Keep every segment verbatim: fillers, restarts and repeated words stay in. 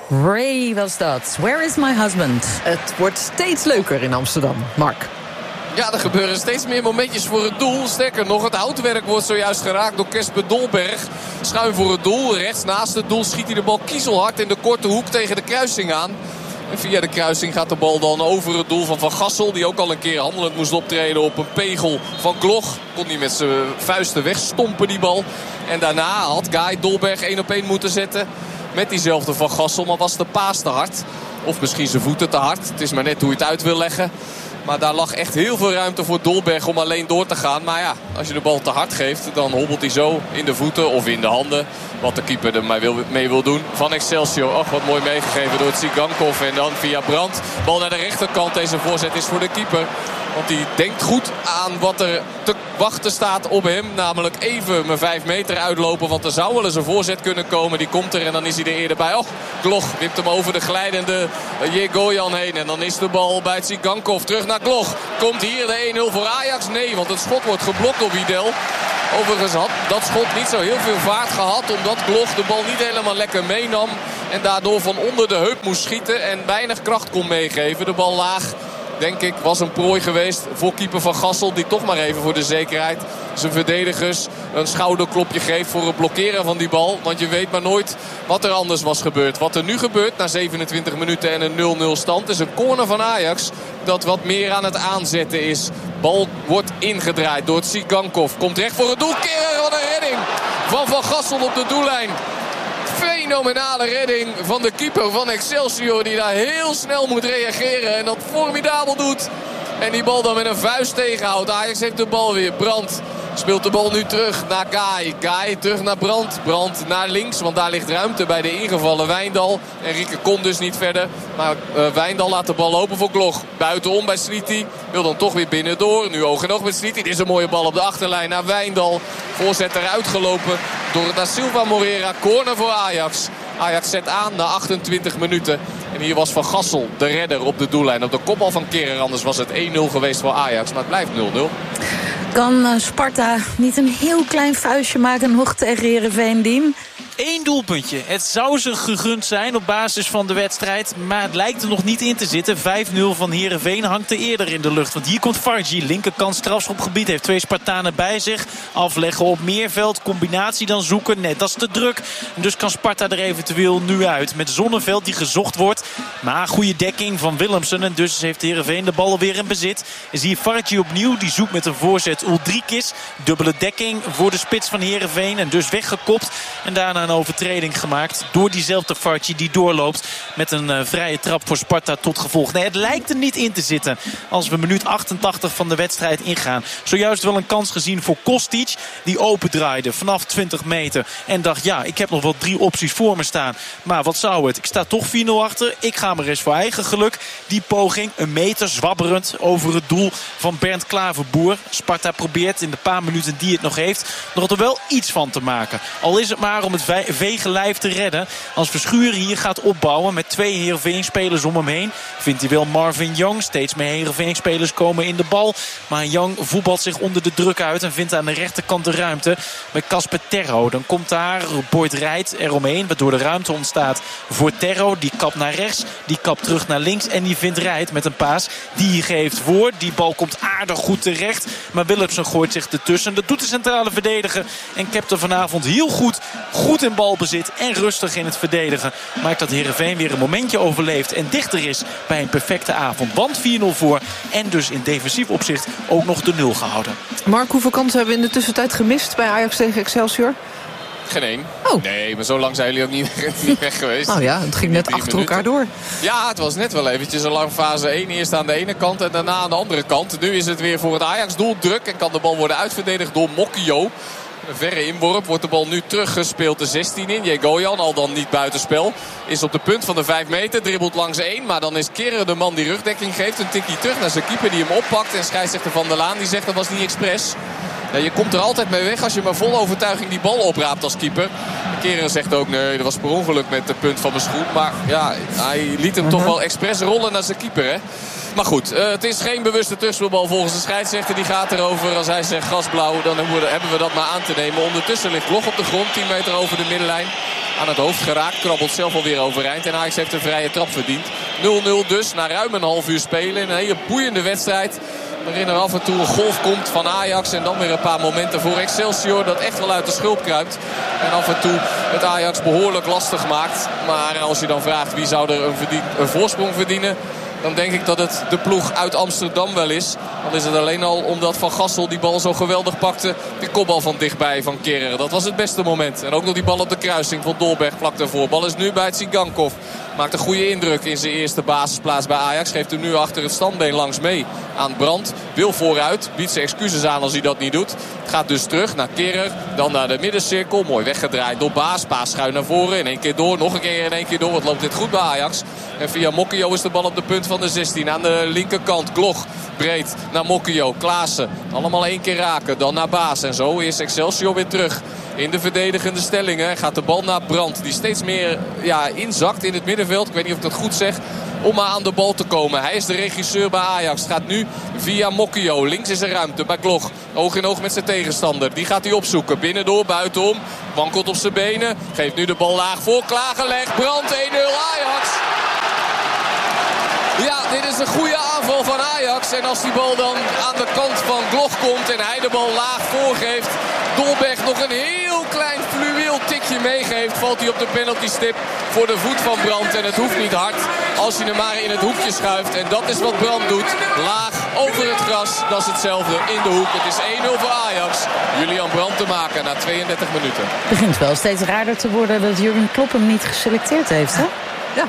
Ray was dat. Where is my husband? Het wordt steeds leuker in Amsterdam. Mark. Ja, er gebeuren steeds meer momentjes voor het doel. Sterker nog, het houtwerk wordt zojuist geraakt door Kesper Dolberg. Schuin voor het doel. Rechts naast het doel schiet hij de bal kiezelhard in de korte hoek tegen de kruising aan. En via de kruising gaat de bal dan over het doel van Van Gassel. Die ook al een keer handelend moest optreden op een pegel van Gloch. Kon hij met zijn vuisten wegstompen die bal. En daarna had Guy Dolberg één op één moeten zetten met diezelfde Van Gassel. Maar was de paas te hard. Of misschien zijn voeten te hard. Het is maar net hoe je het uit wil leggen. Maar daar lag echt heel veel ruimte voor Dolberg om alleen door te gaan. Maar ja, als je de bal te hard geeft, dan hobbelt hij zo in de voeten of in de handen. Wat de keeper er mee wil doen. Van Excelsior, ach wat mooi meegegeven door Tsigankov. En dan via Brandt, bal naar de rechterkant. Deze voorzet is voor de keeper. Want hij denkt goed aan wat er te wachten staat op hem. Namelijk even mijn vijf meter uitlopen. Want er zou wel eens een voorzet kunnen komen. Die komt er en dan is hij er eerder bij. Oh, Gloch wipt hem over de glijdende Jegoyan heen. En dan is de bal bij Tsigankov. Terug naar Gloch. Komt hier de een nul voor Ajax? Nee, want het schot wordt geblokt door Widel. Overigens had dat schot niet zo heel veel vaart gehad. Omdat Gloch de bal niet helemaal lekker meenam. En daardoor van onder de heup moest schieten. En weinig kracht kon meegeven. De bal laag, denk ik, was een prooi geweest voor keeper Van Gassel. Die toch maar even voor de zekerheid zijn verdedigers een schouderklopje geeft voor het blokkeren van die bal. Want je weet maar nooit wat er anders was gebeurd. Wat er nu gebeurt na zevenentwintig minuten en een nul nul stand is een corner van Ajax dat wat meer aan het aanzetten is. Bal wordt ingedraaid door Tsigankov. Komt recht voor het doel. Keren, wat een redding van Van Gassel op de doellijn. Fenomenale redding van de keeper van Excelsior. Die daar heel snel moet reageren. En dat formidabel doet. En die bal dan met een vuist tegenhoudt. Ajax heeft de bal weer. Brandt speelt de bal nu terug naar Guy. Guy terug naar Brandt. Brandt naar links. Want daar ligt ruimte bij de ingevallen Wijndal. Enrique kon dus niet verder. Maar uh, Wijndal laat de bal lopen voor Gloch. Buitenom bij Sliti. Wil dan toch weer binnendoor. Nu oog en oog met Sliti. Dit is een mooie bal op de achterlijn naar Wijndal. Voorzet eruit gelopen door Da Silva Moreira. Corner voor Ajax. Ajax zet aan na achtentwintig minuten. En hier was Van Gassel de redder op de doellijn. Op de kopbal van Keren. Anders was het één nul geweest voor Ajax. Maar het blijft nul nul. Kan uh, Sparta niet een heel klein vuistje maken nog tegen Heerenveen, Dien? Eén doelpuntje. Het zou ze gegund zijn op basis van de wedstrijd. Maar het lijkt er nog niet in te zitten. vijf nul van Heerenveen hangt er eerder in de lucht. Want hier komt Fargi. Linkerkant strafschopgebied. Heeft twee Spartanen bij zich. Afleggen op Meerveld. Combinatie dan zoeken. Nee, dat is te druk. Dus kan Sparta er eventueel nu uit. Met Zonneveld die gezocht wordt. Maar goede dekking van Willemsen. En dus heeft Heerenveen de bal weer in bezit. Is hier Fargi opnieuw. Die zoekt met een voorzet Uldrikis. Dubbele dekking voor de spits van Heerenveen. En dus weggekopt. En daarna een overtreding gemaakt door diezelfde Fargi die doorloopt met een uh, vrije trap voor Sparta tot gevolg. Nee, het lijkt er niet in te zitten als we minuut achtentachtig van de wedstrijd ingaan. Zojuist wel een kans gezien voor Kostic die opendraaide vanaf twintig meter en dacht ja, ik heb nog wel drie opties voor me staan. Maar wat zou het? Ik sta toch vier nul achter. Ik ga maar eens voor eigen geluk. Die poging, een meter zwabberend over het doel van Bernd Klaverboer. Sparta probeert in de paar minuten die het nog heeft nog er wel iets van te maken. Al is het maar om het vege lijf te redden. Als Verschuren hier gaat opbouwen met twee Heerenveen-spelers om hem heen, vindt hij wel Marvin Young. Steeds meer Heerenveen-spelers komen in de bal. Maar Young voetbalt zich onder de druk uit en vindt aan de rechterkant de ruimte bij Casper Terro. Dan komt daar Boyd Rijt eromheen, waardoor de ruimte ontstaat voor Terro. Die kapt naar rechts, die kapt terug naar links en die vindt Rijt met een paas. Die geeft voor. Die bal komt aardig goed terecht. Maar Willemsen gooit zich ertussen. Dat doet de centrale verdediger. En Kepter vanavond heel goed. Goed in balbezit en rustig in het verdedigen. Maakt dat Heerenveen weer een momentje overleeft en dichter is bij een perfecte avond. Want vier nul voor en dus in defensief opzicht ook nog de nul gehouden. Mark, hoeveel kansen hebben we in de tussentijd gemist bij Ajax tegen Excelsior? Geen één. Oh. Nee, maar zo lang zijn jullie ook niet, niet weg geweest. Nou ja, het ging net achter minuten. elkaar door. Ja, het was net wel eventjes een lang fase één. Eerst aan de ene kant en daarna aan de andere kant. Nu is het weer voor het Ajax-doel druk en kan de bal worden uitverdedigd door Mokio. Een verre inworp. Wordt de bal nu teruggespeeld de zestien in. Jegoyan, al dan niet buitenspel. Is op de punt van de vijf meter. Dribbelt langs één. Maar dan is Keren de man die rugdekking geeft. Een tikje terug naar zijn keeper die hem oppakt. En scheidsrechter Van der Laan die zegt dat was niet expres. Ja, je komt er altijd mee weg als je maar vol overtuiging die bal opraapt als keeper. Keren zegt ook nee, dat was per ongeluk met de punt van mijn schoen. Maar ja, hij liet hem uh-huh. toch wel expres rollen naar zijn keeper, hè. Maar goed, uh, het is geen bewuste terugspelbal volgens de scheidsrechter. Die gaat erover. Als hij zegt gasblauw, dan hebben we dat maar aan te nemen. Ondertussen ligt Gloch op de grond, tien meter over de middenlijn. aan het hoofd geraakt. Krabbelt zelf alweer overeind. En Ajax heeft een vrije trap verdiend. nul nul dus na ruim een half uur spelen. In een hele boeiende wedstrijd. Waarin er af en toe een golf komt van Ajax. En dan weer een paar momenten voor Excelsior. Dat echt wel uit de schulp kruipt. En af en toe het Ajax behoorlijk lastig maakt. Maar als je dan vraagt wie zou er een, verdien, een voorsprong verdienen. Dan denk ik dat het de ploeg uit Amsterdam wel is. Dan is het alleen al omdat Van Gassel die bal zo geweldig pakte. Die kopbal van dichtbij van Kerrer. Dat was het beste moment. En ook nog die bal op de kruising van Dolberg vlak daarvoor. Bal is nu bij Tsigankov. Maakt een goede indruk in zijn eerste basisplaats bij Ajax. Geeft hem nu achter het standbeen langs mee aan Brandt. Wil vooruit. Biedt zijn excuses aan als hij dat niet doet. Het gaat dus terug naar Kerrer. Dan naar de middencirkel. Mooi weggedraaid door Baas. Paas schuin naar voren. In één keer door. Nog een keer in één keer door. Wat loopt dit goed bij Ajax. En via Mokkio is de bal op de punt van de zestien. Aan de linkerkant. Gloch breed naar Mokkio. Klaassen. Allemaal één keer raken. Dan naar Baas. En zo is Excelsior weer terug in de verdedigende stellingen. Gaat de bal naar Brandt. Die steeds meer ja, inzakt in het middenveld. Ik weet niet of ik dat goed zeg. Om maar aan de bal te komen. Hij is de regisseur bij Ajax. Het gaat nu via Mokkio. Links is er ruimte bij Gloch. Oog in oog met zijn tegenstander. Die gaat hij opzoeken. Binnendoor, buitenom. Wankelt op zijn benen. Geeft nu de bal laag voor. Klaargelegd. Brandt één nul Ajax. Ja, dit is een goede aanval van Ajax. En als die bal dan aan de kant van Gloch komt en hij de bal laag voorgeeft. Dolberg nog een heel klein fluweel tikje meegeeft. Valt hij op de penaltystip voor de voet van Brandt. En het hoeft niet hard als je hem maar in het hoekje schuift. En dat is wat Brandt doet. Laag over het gras. Dat is hetzelfde in de hoek. Het is één nul voor Ajax. Julian Brandt te maken na tweeëndertig minuten. Het begint wel steeds raarder te worden dat Jurgen Klopp hem niet geselecteerd heeft, hè? Ja.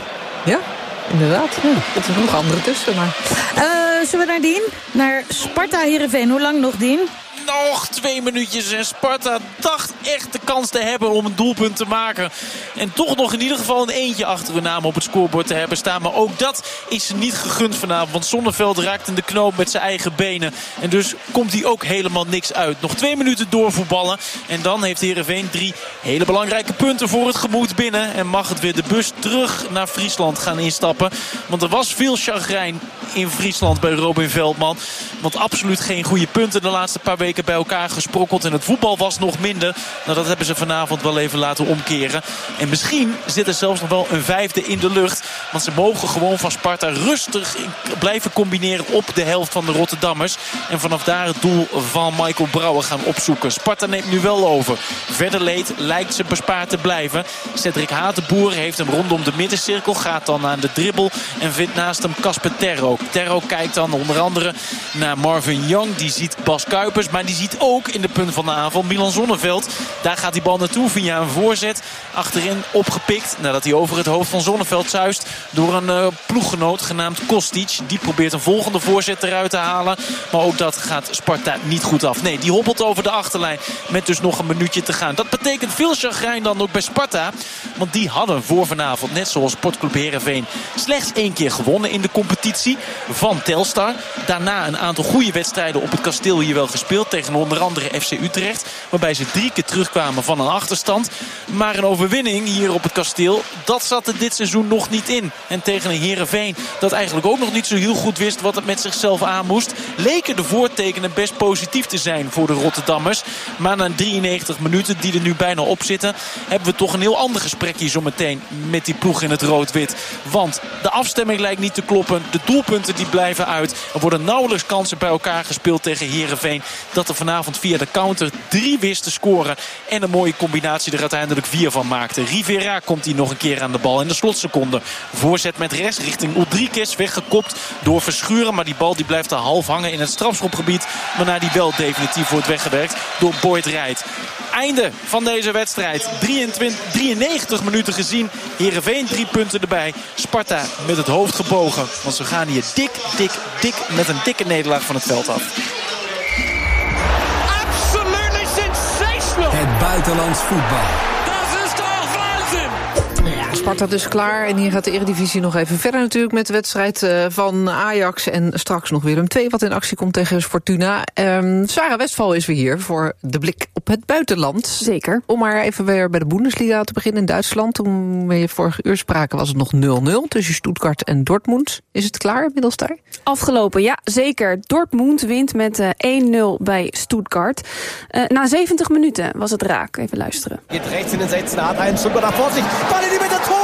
Ja. Inderdaad, ja. Er is nog andere tussen. Maar... Uh, zullen we naar Dien? Naar Sparta Heerenveen. Hoe lang nog, Dien? Nog twee minuutjes en Sparta dacht echt de kans te hebben om een doelpunt te maken. En toch nog in ieder geval een eentje achter hun naam op het scorebord te hebben staan. Maar ook dat is ze niet gegund vanavond. Want Zonneveld raakt in de knoop met zijn eigen benen. En dus komt hij ook helemaal niks uit. Nog twee minuten doorvoetballen. En dan heeft Heerenveen drie hele belangrijke punten voor het gemoed binnen. En mag het weer de bus terug naar Friesland gaan instappen. Want er was veel chagrijn in Friesland bij Robin Veldman. Want absoluut geen goede punten de laatste paar weken bij elkaar gesprokkeld. En het voetbal was nog minder. Nou, dat hebben ze vanavond wel even laten omkeren. En misschien zit er zelfs nog wel een vijfde in de lucht. Want ze mogen gewoon van Sparta rustig blijven combineren op de helft van de Rotterdammers. En vanaf daar het doel van Michael Brouwer gaan opzoeken. Sparta neemt nu wel over. Verder leed lijkt ze bespaard te blijven. Cedric Hatenboer heeft hem rondom de middencirkel. Gaat dan aan de dribbel en vindt naast hem Casper Terro. Terro kijkt dan onder andere naar Marvin Young. Die ziet Bas Kuipers. Maar die ziet ook in de punt van de aanval Milan Zonneveld. Daar gaat die bal naartoe via een voorzet. Achterin opgepikt nadat hij over het hoofd van Zonneveld zuist door een uh, ploeggenoot genaamd Kostic. Die probeert een volgende voorzet eruit te halen. Maar ook dat gaat Sparta niet goed af. Nee, die hobbelt over de achterlijn met dus nog een minuutje te gaan. Dat betekent veel chagrijn dan ook bij Sparta. Want die hadden voor vanavond, net zoals Sportclub Heerenveen, slechts één keer gewonnen in de competitie van Telstar. Daarna een aantal goede wedstrijden op het kasteel hier wel gespeeld. Tegen onder andere F C Utrecht. Waarbij ze drie keer terugkwamen van een achterstand. Maar een overwinning hier op het kasteel, dat zat er dit seizoen nog niet in. En tegen een Heerenveen dat eigenlijk ook nog niet zo heel goed wist wat het met zichzelf aan moest, leken de voortekenen best positief te zijn voor de Rotterdammers. Maar na drieënnegentig minuten die er nu bijna op zitten, hebben we toch een heel ander gesprekje zo meteen met die ploeg in het rood-wit. Want de afstemming lijkt niet te kloppen. De doelpunten die blijven uit. Er worden nauwelijks kansen bij elkaar gespeeld tegen Heerenveen. Dat er vanavond via de counter drie wist te scoren. En een mooie combinatie er uiteindelijk vier van maakte. Rivera komt hier nog een keer aan de bal in de slotseconde. Voorzet met rechts richting Udrikes. Weggekopt door Verschuren. Maar die bal die blijft er half hangen in het strafschopgebied. Waarna die wel definitief wordt weggewerkt door Boyd Rijt. Einde van deze wedstrijd. drieëntwintig, drieënnegentig minuten gezien. Heerenveen drie punten erbij. Sparta met het hoofd gebogen. Want ze gaan hier dik, dik, dik met een dikke nederlaag van het veld af. Het buitenlands voetbal. Dat is toch fluiten! Ja, Sparta dus klaar. En hier gaat de Eredivisie nog even verder natuurlijk met de wedstrijd uh, van Ajax. En straks nog Willem twee wat in actie komt tegen Fortuna. Um, Sarah Westphal is weer hier voor de blik op het buitenland. Zeker. Om maar even weer bij de Bundesliga te beginnen in Duitsland. Toen we je vorige uur spraken was het nog nul nul tussen Stuttgart en Dortmund. Is het klaar inmiddels daar? Afgelopen, ja zeker. Dortmund wint met uh, één nul bij Stuttgart. Uh, na zeventig minuten was het raak. Even luisteren. Geht rechts in den sechzehn, hat einen Stuttgarter vor sich. Ball in die Mitte, Tor!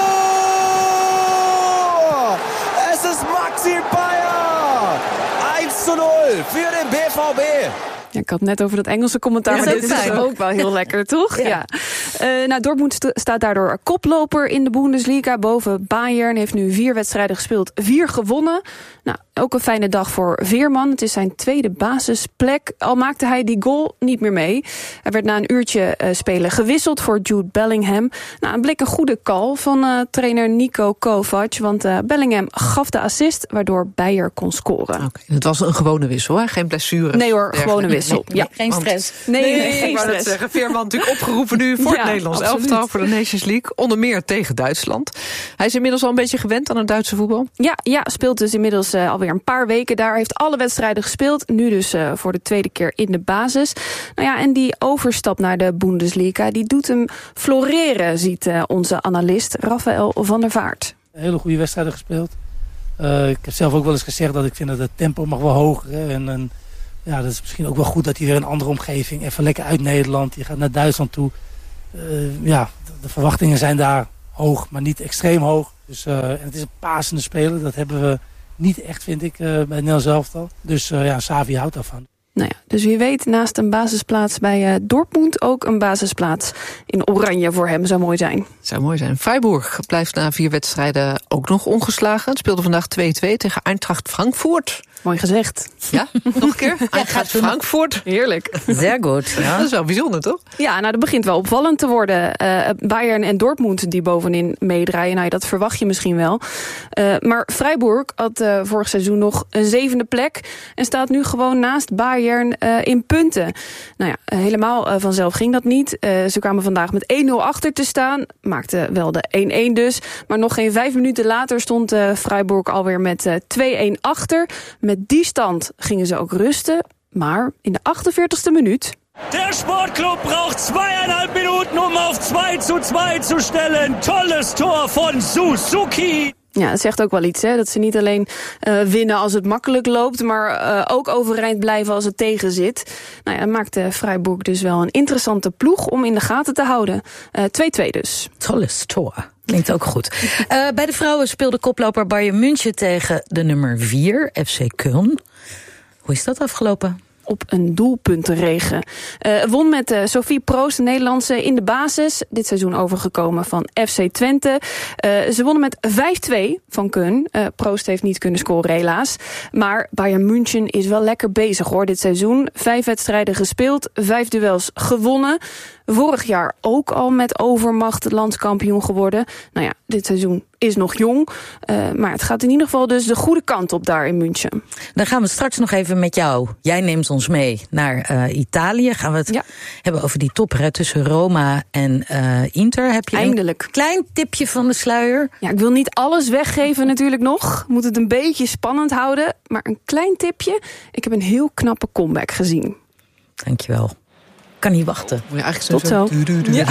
Es ist Maxi Bayer! één zu nul für den B V B. Ja, ik had het net over dat Engelse commentaar, ja, maar dit is dus ook wel heel lekker, toch? Ja. ja. Uh, nou, Dortmund st- staat daardoor koploper in de Bundesliga. Boven Bayern, heeft nu vier wedstrijden gespeeld, vier gewonnen. Nou, ook een fijne dag voor Veerman. Het is zijn tweede basisplek. Al maakte hij die goal niet meer mee. Hij werd na een uurtje uh, spelen gewisseld voor Jude Bellingham. Nou, een blik een goede call van uh, trainer Nico Kovac. Want uh, Bellingham gaf de assist, waardoor Bayer kon scoren. Okay. Het was een gewone wissel, hè? Geen blessure. Nee hoor, gewone wissel. Nee, nee, ja. Geen stress. Nee, nee, nee, geen ik wou stress. dat zeggen. Veerman natuurlijk opgeroepen nu voor ja, het Nederlands absoluut. elftal, voor de Nations League. Onder meer tegen Duitsland. Hij is inmiddels al een beetje gewend aan het Duitse voetbal. Ja, ja speelt dus inmiddels uh, alweer een paar weken daar. Heeft alle wedstrijden gespeeld. Nu dus uh, voor de tweede keer in de basis. Nou ja, en die overstap naar de Bundesliga, die doet hem floreren, ziet uh, onze analist Rafael van der Vaart. Hele goede wedstrijden gespeeld. Uh, ik heb zelf ook wel eens gezegd dat ik vind dat het tempo mag wel hoger. Hè. En, en ja, dat is misschien ook wel goed dat hij weer een andere omgeving, even lekker uit Nederland. Die gaat naar Duitsland toe. Uh, ja, de, de verwachtingen zijn daar hoog, maar niet extreem hoog. Dus, uh, en het is een pasende speler. Dat hebben we niet echt, vind ik, uh, bij het Nederlands elftal. Dus uh, ja, Xavi houdt daarvan. Nou ja, dus wie weet, naast een basisplaats bij uh, Dortmund ook een basisplaats in Oranje voor hem zou mooi zijn. Zou mooi zijn. Freiburg blijft na vier wedstrijden ook nog ongeslagen. Het speelde vandaag twee twee tegen Eintracht Frankfurt. Mooi gezegd. Ja, nog een keer. Eintracht ja, Frankfurt. Heerlijk. Zeer goed. Ja. Dat is wel bijzonder, toch? Ja, nou, dat begint wel opvallend te worden. Uh, Bayern en Dortmund die bovenin meedraaien. Nou, dat verwacht je misschien wel. Uh, maar Freiburg had uh, vorig seizoen nog een zevende plek. En staat nu gewoon naast Bayern uh, in punten. Nou ja, helemaal uh, vanzelf ging dat niet. Uh, ze kwamen vandaag met één nul achter te staan. Maakten wel de één één dus. Maar nog geen vijf minuten later stond uh, Freiburg alweer met uh, twee één achter. Met die stand gingen ze ook rusten. Maar in de achtenveertigste minuut... Der Sportclub braucht zweieinhalb Minuten, um auf twee zu twee zu stellen. Tolles Tor von Suzuki. Ja, het zegt ook wel iets, hè? Dat ze niet alleen uh, winnen als het makkelijk loopt, maar uh, ook overeind blijven als het tegen zit. Nou ja, dat maakte Freiburg dus wel een interessante ploeg om in de gaten te houden. Uh, twee twee dus. Tolles Tor. Klinkt ook goed. Uh, bij de vrouwen speelde koploper Bayern München tegen de nummer vier, F C Köln. Hoe is dat afgelopen? Op een doelpuntenregen. Uh, won met uh, Sophie Proost, de Nederlandse, in de basis. Dit seizoen overgekomen van F C Twente. Uh, ze wonnen met vijf twee van Köln. Uh, Proost heeft niet kunnen scoren helaas. Maar Bayern München is wel lekker bezig hoor dit seizoen. Vijf wedstrijden gespeeld, vijf duels gewonnen. Vorig jaar ook al met overmacht landskampioen geworden. Nou ja, dit seizoen is nog jong. Uh, maar het gaat in ieder geval dus de goede kant op daar in München. Dan gaan we straks nog even met jou. Jij neemt ons mee naar uh, Italië. Gaan we het ja. hebben over die topper hè, tussen Roma en uh, Inter. Heb je Eindelijk. Een klein tipje van de sluier? Ja, ik wil niet alles weggeven natuurlijk nog. Moet het een beetje spannend houden. Maar een klein tipje. Ik heb een heel knappe comeback gezien. Dankjewel. Kan niet wachten. Ja, eigenlijk Tot zo. Ja.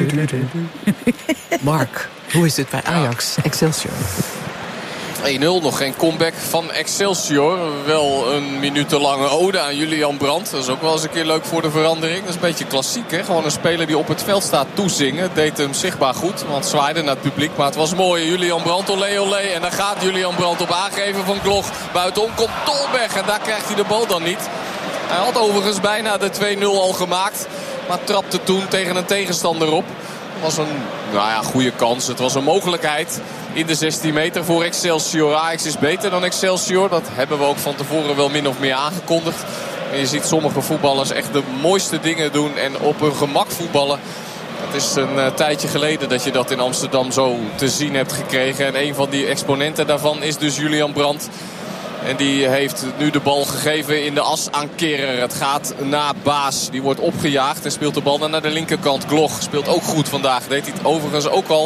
Mark, hoe is dit bij Ajax Excelsior? één nul, nog geen comeback van Excelsior. Wel een minutenlange ode aan Julian Brandt. Dat is ook wel eens een keer leuk voor de verandering. Dat is een beetje klassiek, hè? Gewoon een speler die op het veld staat toezingen. Deed hem zichtbaar goed, want zwaaide naar het publiek. Maar het was mooi. Julian Brandt, olé olé. En dan gaat Julian Brandt op aangeven van Gloch. Buitenom komt Dolberg en daar krijgt hij de bal dan niet. Hij had overigens bijna de twee nul al gemaakt. Maar trapte toen tegen een tegenstander op. Het was een nou ja, goede kans. Het was een mogelijkheid in de zestien meter voor Excelsior. Ajax is beter dan Excelsior. Dat hebben we ook van tevoren wel min of meer aangekondigd. En je ziet sommige voetballers echt de mooiste dingen doen. En op hun gemak voetballen. Het is een uh, tijdje geleden dat je dat in Amsterdam zo te zien hebt gekregen. En een van die exponenten daarvan is dus Julian Brandt. En die heeft nu de bal gegeven in de as aan Kehrer. Het gaat naar Baas. Die wordt opgejaagd en speelt de bal dan naar de linkerkant. Gloch speelt ook goed vandaag. Deed hij het overigens ook al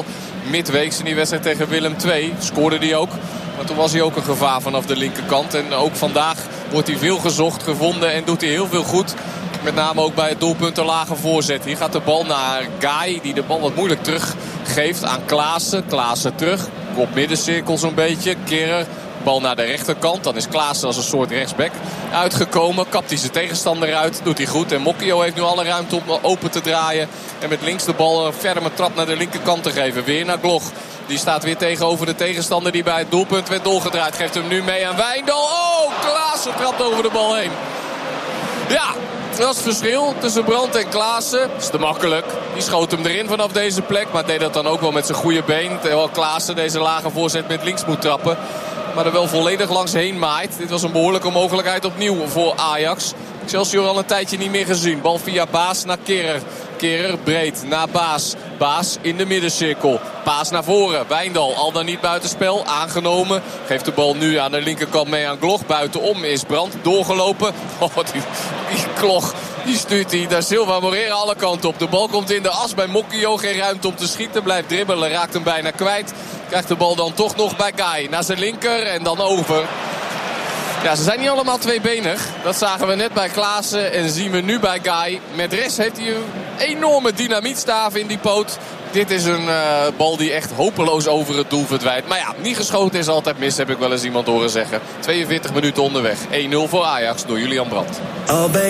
midweeks in die wedstrijd tegen Willem twee. Scoorde hij ook. Maar toen was hij ook een gevaar vanaf de linkerkant. En ook vandaag wordt hij veel gezocht, gevonden en doet hij heel veel goed. Met name ook bij het doelpunt een lage voorzet. Hier gaat de bal naar Guy, die de bal wat moeilijk teruggeeft aan Klaassen. Klaassen terug, op middencirkel zo'n beetje. Keren, bal naar de rechterkant. Dan is Klaassen als een soort rechtsback uitgekomen. Kapt hij zijn tegenstander uit, doet hij goed. En Mokio heeft nu alle ruimte om open te draaien. En met links de bal een ferme trap naar de linkerkant te geven. Weer naar Gloch. Die staat weer tegenover de tegenstander die bij het doelpunt werd doorgedraaid. Geeft hem nu mee aan Wijndal. Oh, Klaassen trapt over de bal heen. Ja, dat is het verschil tussen Brandt en Klaassen. Dat is te makkelijk. Die schoot hem erin vanaf deze plek. Maar deed dat dan ook wel met zijn goede been. Terwijl Klaassen deze lage voorzet met links moet trappen. Maar er wel volledig langs heen maait. Dit was een behoorlijke mogelijkheid opnieuw voor Ajax. Excelsior al een tijdje niet meer gezien. Bal via Baas naar Kehrer. Kehrer breed naar Baas. Baas in de middencirkel. Paas naar voren. Wijndal al dan niet buitenspel. Aangenomen. Geeft de bal nu aan de linkerkant mee aan Gloch. Buitenom is Brandt doorgelopen. Oh, die, die Gloch. Die stuurt hij naar Silva Moreira alle kanten op. De bal komt in de as bij Mokio. Geen ruimte om te schieten. Blijft dribbelen. Raakt hem bijna kwijt. Krijgt de bal dan toch nog bij Guy. Naar zijn linker en dan over. Ja, ze zijn niet allemaal tweebenig. Dat zagen we net bij Klaassen en zien we nu bij Guy. Met rest heeft hij een enorme dynamietstaaf in die poot. Dit is een uh, bal die echt hopeloos over het doel verdwijnt. Maar ja, niet geschoten is altijd mis, heb ik wel eens iemand horen zeggen. tweeënveertig minuten onderweg. één nul voor Ajax door Julian Brandt.